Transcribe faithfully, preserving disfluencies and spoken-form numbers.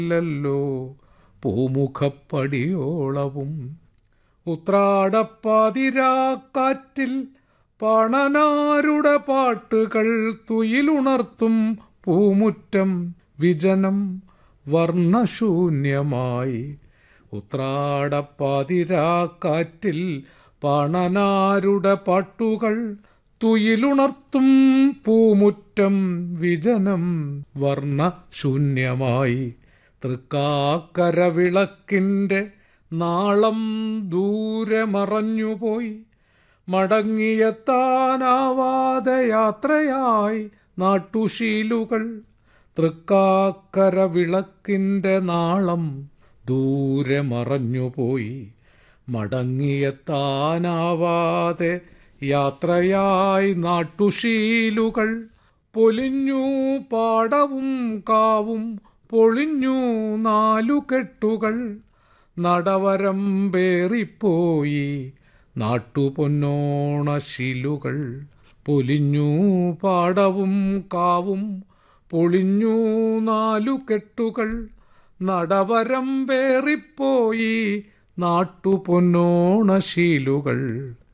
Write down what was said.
ല്ലോ പൂമുഖപ്പടിയോളവും. ഉത്രാടപ്പാതിരാക്കാറ്റിൽ പണനാരുടെ പാട്ടുകൾ തുയിലുണർത്തും പൂമുറ്റം വിജനം വർണ്ണശൂന്യമായി. ഉത്രാടപ്പാതിരാക്കാറ്റിൽ പണനാരുടെ പാട്ടുകൾ തുയിലുണർത്തും പൂമുറ്റം വിജനം വർണ്ണശൂന്യമായി. തൃക്കാക്കര വിളക്കിൻ്റെ നാളം ദൂരെ മറഞ്ഞുപോയി. മടങ്ങിയെത്താനാവാതെ യാത്രയായി നാട്ടുശീലുകൾ. തൃക്കാക്കര വിളക്കിൻ്റെ നാളം ദൂരെ മറഞ്ഞുപോയി. മടങ്ങിയെത്താനാവാതെ യാത്രയായി നാട്ടുശീലുകൾ. പൊലിഞ്ഞു പാടവും കാവും പൊളിഞ്ഞു നാലുകെട്ടുകൾ. നടവരമ്പേറിപ്പോയി നാട്ടുപൊന്നോണശിലുകൾ. പൊലിഞ്ഞു പാടവും കാവും പൊളിഞ്ഞു നാലുകെട്ടുകൾ. നടവരമ്പേറിപ്പോയി നാട്ടുപൊന്നോണശീലുകൾ.